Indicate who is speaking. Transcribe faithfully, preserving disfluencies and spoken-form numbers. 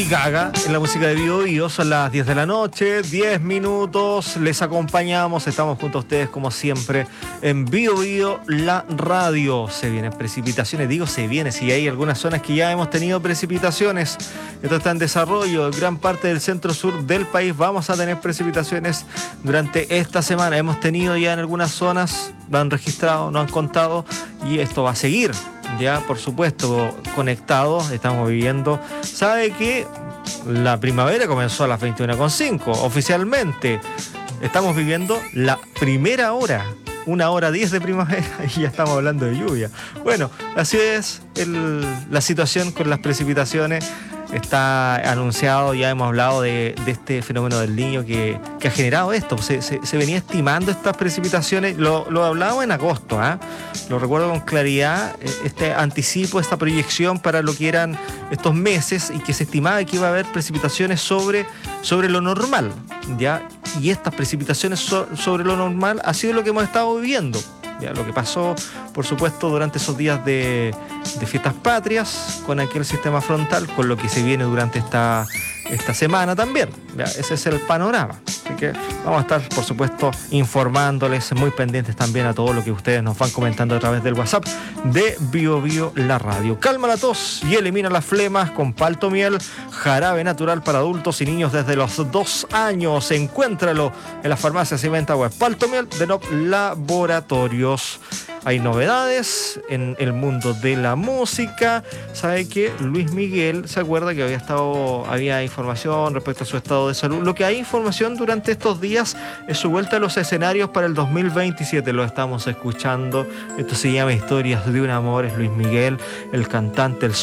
Speaker 1: Lady Gaga en la música de Bio Bio. Son las diez de la noche, diez minutos. Les acompañamos, estamos junto a ustedes como siempre en Bio Bio, la radio. Se vienen precipitaciones, digo se viene, si hay algunas zonas que ya hemos tenido precipitaciones. Esto está en desarrollo. Gran parte del centro sur del país vamos a tener precipitaciones durante esta semana. Hemos tenido ya en algunas zonas, lo han registrado, no han contado, y esto va a seguir. Ya, por supuesto, conectados, estamos viviendo. ¿Sabe que la primavera comenzó a las veintiuna coma cinco? Oficialmente estamos viviendo la primera hora, una hora diez de primavera, y ya estamos hablando de lluvia. Bueno, así es el, la situación con las precipitaciones. Está anunciado, ya hemos hablado de, de este fenómeno del Niño que, que ha generado esto. Se, se, se venía estimando estas precipitaciones, lo, lo hablábamos en agosto, ¿eh? Lo recuerdo con claridad, este anticipo, esta proyección para lo que eran estos meses, y que se estimaba que iba a haber precipitaciones sobre, sobre lo normal, ¿ya? Y estas precipitaciones so, sobre lo normal ha sido lo que hemos estado viviendo. Ya, lo que pasó, por supuesto, durante esos días de, de fiestas patrias, con aquel sistema frontal, con lo que se viene durante esta, esta semana también. Ya, ese es el panorama. Así que vamos a estar, por supuesto, informándoles, muy pendientes también a todo lo que ustedes nos van comentando a través del WhatsApp de Bio Bio, la radio. Calma la tos y elimina las flemas con Paltomiel, jarabe natural para adultos y niños desde los dos años. Encuéntralo en las farmacias y venta web. Paltomiel de Nop Laboratorios. Hay novedades en el mundo de la música. ¿Sabe qué? Luis Miguel se acuerda que había estado, había información respecto a su estado de salud. Lo que hay información durante estos días es su vuelta a los escenarios para el dos mil veintisiete. Lo estamos escuchando. Esto se llama Historias de un amor. Es Luis Miguel, el cantante, el